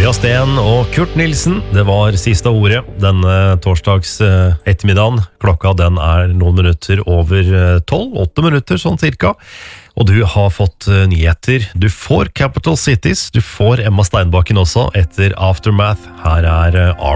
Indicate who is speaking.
Speaker 1: Maria Steen og Kurt Nilsen, det var siste ordet denne torsdags ettermiddagen. Klokka den noen minutter over 12, 8 minutter sånn cirka. Og du har fått nyheter. Du får Capital Cities, du får Emma Steinbakken også etter Aftermath. Her